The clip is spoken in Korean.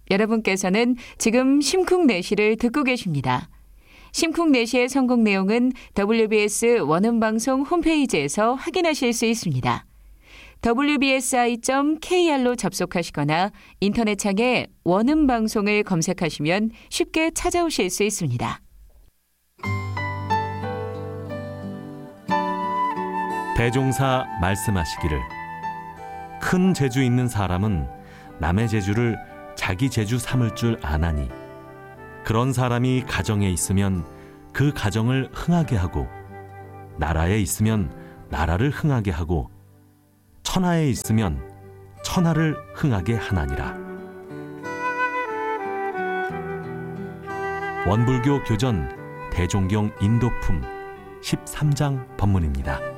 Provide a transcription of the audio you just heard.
여러분께서는 지금 심쿵내시를 듣고 계십니다. 심쿵내시의 선곡 내용은 WBS 원음방송 홈페이지에서 확인하실 수 있습니다. wbsi.kr로 접속하시거나 인터넷창에 원음방송을 검색하시면 쉽게 찾아오실 수 있습니다. 대종사 말씀하시기를 큰 재주 있는 사람은 남의 재주를 자기 재주 삼을 줄 아나니 그런 사람이 가정에 있으면 그 가정을 흥하게 하고 나라에 있으면 나라를 흥하게 하고 천하에 있으면 천하를 흥하게 하나니라. 원불교 교전 대종경 인도품 13장 법문입니다.